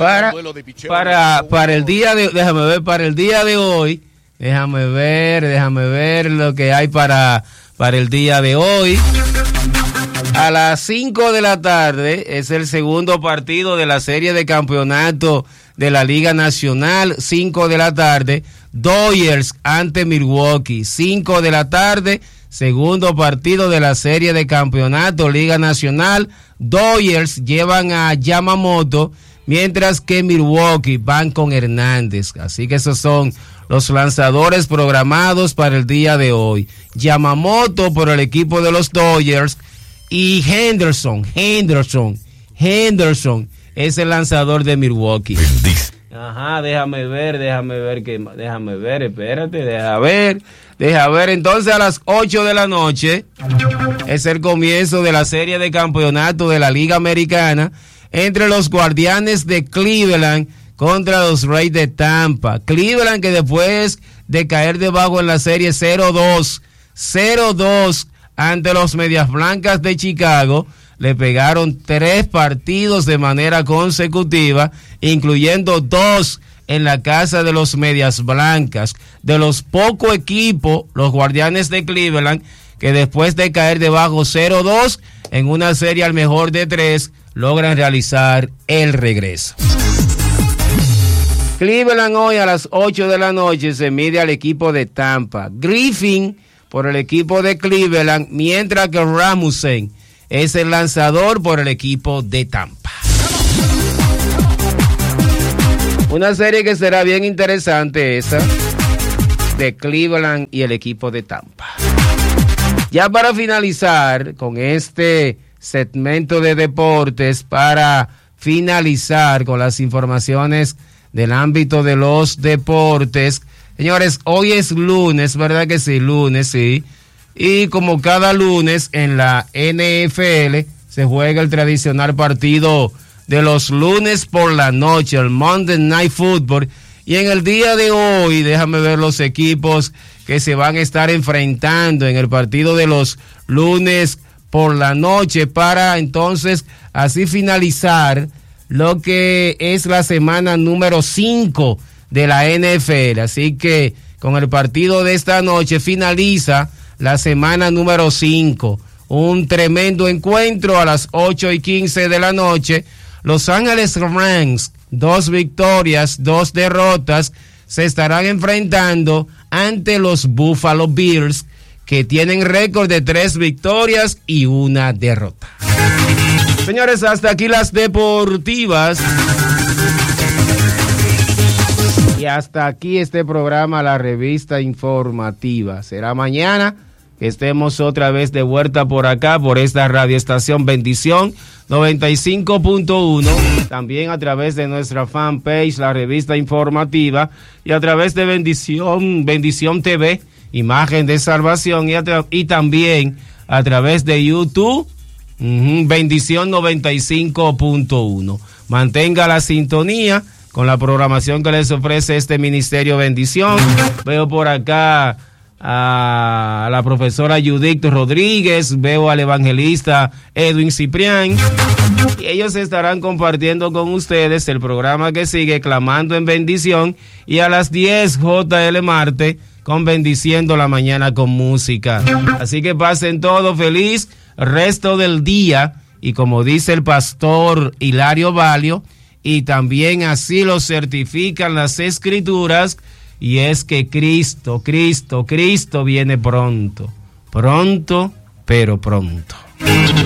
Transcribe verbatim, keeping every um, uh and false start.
para, para, para el día de, déjame ver, para el día de hoy, déjame ver, déjame ver lo que hay para, para el día de hoy. A las cinco de la tarde es el segundo partido de la serie de campeonato de la Liga Nacional. cinco de la tarde, Dodgers ante Milwaukee. cinco de la tarde, segundo partido de la serie de campeonato Liga Nacional. Dodgers llevan a Yamamoto, mientras que Milwaukee van con Hernández. Así que esos son los lanzadores programados para el día de hoy. Yamamoto por el equipo de los Dodgers. Y Henderson, Henderson, Henderson es el lanzador de Milwaukee. Ajá, déjame ver, déjame ver, que, déjame ver, espérate, deja ver, deja ver. Entonces a las ocho de la noche es el comienzo de la serie de campeonato de la Liga Americana entre los Guardianes de Cleveland contra los Rays de Tampa. Cleveland, que después de caer debajo en la serie cero dos, cero dos ante los Medias Blancas de Chicago, le pegaron tres partidos de manera consecutiva, incluyendo dos en la casa de los Medias Blancas. De los pocos equipos, los Guardianes de Cleveland, que después de caer debajo cero dos en una serie al mejor de tres, logran realizar el regreso. Cleveland hoy a las ocho de la noche se mide al equipo de Tampa. Griffin por el equipo de Cleveland, mientras que Rasmussen es el lanzador por el equipo de Tampa. Una serie que será bien interesante esa, de Cleveland y el equipo de Tampa. Ya para finalizar con este segmento de deportes, para finalizar con las informaciones del ámbito de los deportes. Señores, hoy es lunes, ¿verdad que sí? Lunes, sí. Y como cada lunes en la N F L se juega el tradicional partido de los lunes por la noche, el Monday Night Football. Y en el día de hoy, déjame ver los equipos que se van a estar enfrentando en el partido de los lunes por la noche, para entonces así finalizar lo que es la semana número cinco de la N F L. Así que con el partido de esta noche finaliza la semana número cinco. Un tremendo encuentro a las ocho y quince de la noche. Los Ángeles Rams, dos victorias, dos derrotas, se estarán enfrentando ante los Buffalo Bills, que tienen récord de tres victorias y una derrota. Señores, hasta aquí las deportivas. Y hasta aquí este programa, la revista informativa. Será mañana que estemos otra vez de vuelta por acá, por esta radioestación Bendición noventa y cinco punto uno. También a través de nuestra fanpage, la revista informativa, y a través de Bendición, Bendición T V, Imagen de Salvación, y, tra- y también a través de YouTube, uh-huh, Bendición noventa y cinco punto uno. Mantenga la sintonía con la programación que les ofrece este Ministerio Bendición. Veo por acá a la profesora Judith Rodríguez, veo al evangelista Edwin Ciprián, y ellos estarán compartiendo con ustedes el programa que sigue, Clamando en Bendición, y a las diez J L Marte con Bendiciendo la Mañana con Música. Así que pasen todo feliz resto del día, y como dice el pastor Hilario Valio, y también así lo certifican las Escrituras, y es que Cristo, Cristo, Cristo viene pronto, pronto, pero pronto.